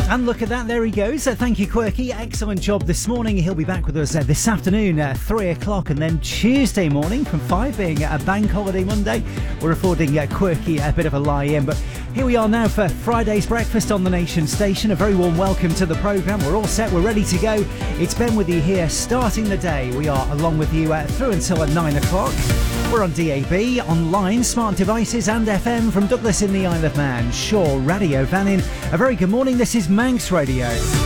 And look at that, there he goes. Thank you, Quirky. Excellent job this morning. He'll be back with us this afternoon at 3 o'clock, and then Tuesday morning from 5, being a bank holiday Monday. We're affording Quirky a bit of a lie-in. But here we are now for Friday's breakfast on the Nation Station. A very warm welcome to the programme. We're all set, we're ready to go. It's Ben with you here, starting the day. We are along with you through until at 9 o'clock. We're on DAB, online, smart devices and FM from Douglas in the Isle of Man. Shaw Radio Vannin. A very good morning. This is Manx Radio.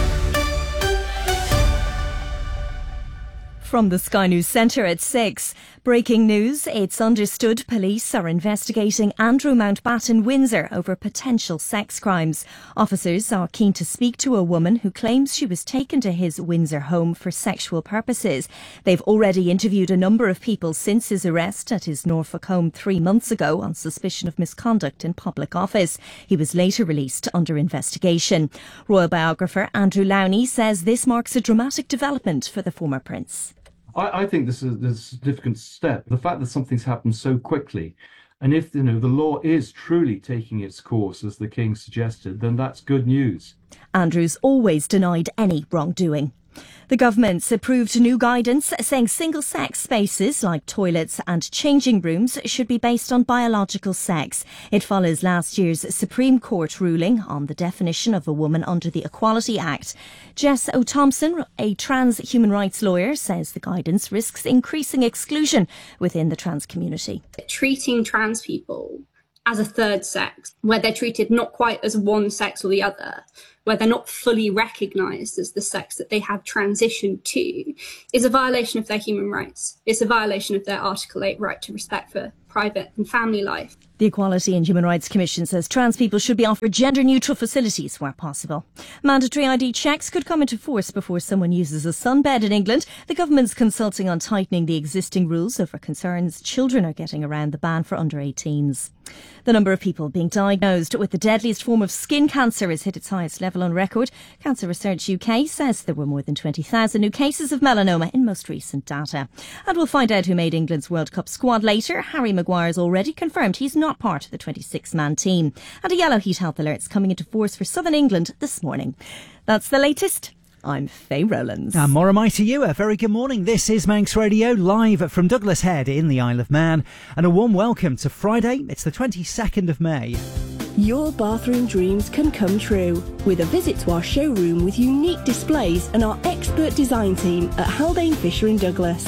From the Sky News Centre at 6. Breaking news, it's understood police are investigating Andrew Mountbatten Windsor over potential sex crimes. Officers are keen to speak to a woman who claims she was taken to his Windsor home for sexual purposes. They've already interviewed a number of people since his arrest at his Norfolk home 3 months ago on suspicion of misconduct in public office. He was later released under investigation. Royal biographer Andrew Lowney says this marks a dramatic development for the former prince. I think this is a significant step. The fact that something's happened so quickly, and if the law is truly taking its course, as the King suggested, then that's good news. Andrews always denied any wrongdoing. The government's approved new guidance saying single-sex spaces like toilets and changing rooms should be based on biological sex. It follows last year's Supreme Court ruling on the definition of a woman under the Equality Act. Jess O'Thompson, a trans human rights lawyer, says the guidance risks increasing exclusion within the trans community. Treating trans people as a third sex, where they're treated not quite as one sex or the other, where they're not fully recognised as the sex that they have transitioned to, is a violation of their human rights. It's a violation of their Article 8 right to respect for private and family life. The Equality and Human Rights Commission says trans people should be offered gender-neutral facilities where possible. Mandatory ID checks could come into force before someone uses a sunbed in England. The government's consulting on tightening the existing rules over concerns children are getting around the ban for under 18s. The number of people being diagnosed with the deadliest form of skin cancer has hit its highest level on record. Cancer Research UK says there were more than 20,000 new cases of melanoma in most recent data. And we'll find out who made England's World Cup squad later. Harry Maguire's already confirmed he's not part of the 26-man team. And a yellow heat health alert's coming into force for southern England this morning. That's the latest. I'm Faye Rowlands. And more am I to you. A very good morning. This is Manx Radio, live from Douglas Head in the Isle of Man. And a warm welcome to Friday. It's the 22nd of May. Your bathroom dreams can come true with a visit to our showroom with unique displays and our expert design team at Haldane Fisher in Douglas.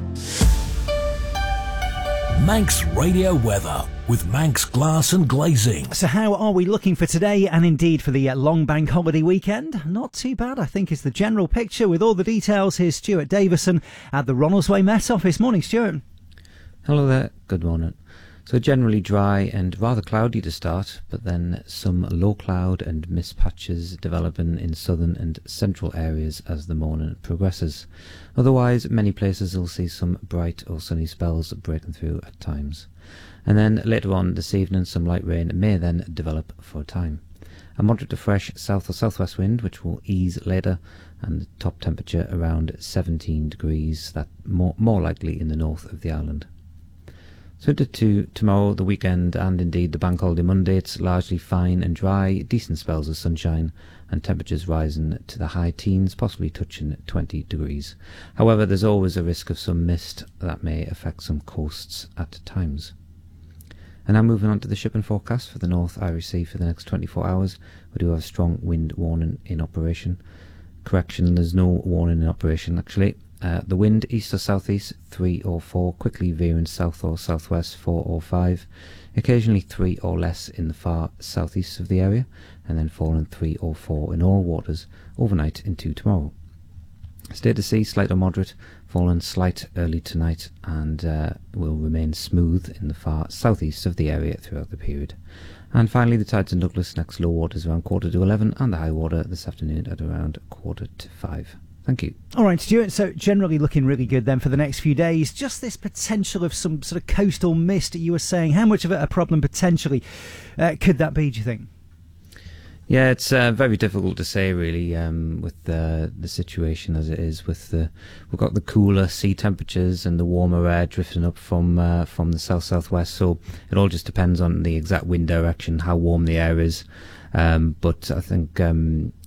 Manx Radio weather with Manx Glass and Glazing. So how are we looking for today and indeed for the long bank holiday weekend? Not too bad, I think, is the general picture. With all the details, here's Stuart Davison at the Ronaldsway Met Office. Morning, Stuart. Hello there. Good morning. So generally dry and rather cloudy to start, but then some low cloud and mist patches developing in southern and central areas as the morning progresses. Otherwise, many places will see some bright or sunny spells breaking through at times. And then later on this evening, some light rain may then develop for a time. A moderate to fresh south or southwest wind, which will ease later, and the top temperature around 17 degrees, that more likely in the north of the island. So to tomorrow, the weekend, and indeed the bank holiday Monday, it's largely fine and dry, decent spells of sunshine, and temperatures rising to the high teens, possibly touching 20 degrees. However, there's always a risk of some mist that may affect some coasts at times. And now moving on to the shipping forecast for the North Irish Sea for the next 24 hours. We do have a strong wind warning in operation. Correction, there's no warning in operation actually. The wind east or southeast 3 or 4, quickly veering south or southwest 4 or 5, occasionally 3 or less in the far southeast of the area, and then falling 3 or 4 in all waters overnight into tomorrow. State of sea slight or moderate, falling slight early tonight, and will remain smooth in the far southeast of the area throughout the period. And finally, the tides in Douglas, next low waters around 10:45, and the high water this afternoon at around 4:45. Thank you. All right, Stuart, so generally looking really good then for the next few days. Just this potential of some sort of coastal mist you were saying, how much of a problem potentially could that be, do you think? Yeah, it's very difficult to say really with the situation as it is. We've got the cooler sea temperatures and the warmer air drifting up from the south-southwest, so it all just depends on the exact wind direction, how warm the air is. But I think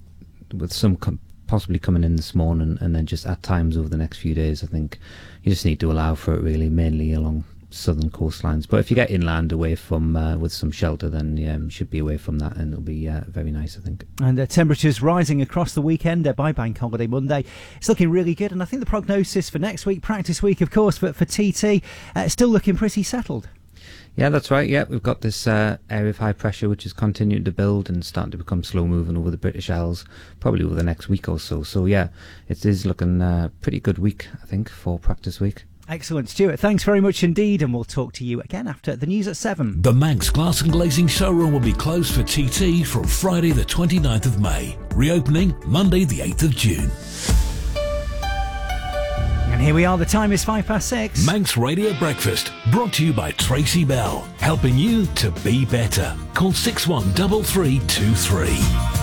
with some possibly coming in this morning, and then just at times over the next few days. I think you just need to allow for it, really, mainly along southern coastlines. But if you get inland away from with some shelter, then you should be away from that, and it'll be very nice, I think. And temperatures rising across the weekend by Bank Holiday Monday. It's looking really good, and I think the prognosis for next week, practice week, of course, for TT, still looking pretty settled. Yeah, that's right. Yeah, we've got this area of high pressure which is continuing to build and starting to become slow moving over the British Isles, probably over the next week or so. So yeah, it is looking pretty good week, I think, for practice week. Excellent, Stuart. Thanks very much indeed, and we'll talk to you again after the news at 7. The Manx Glass and Glazing showroom will be closed for TT from Friday the 29th of May, reopening Monday the 8th of June. And here we are, the time is 6:05. Manx Radio Breakfast, brought to you by Tracy Bell, helping you to be better. Call 613323.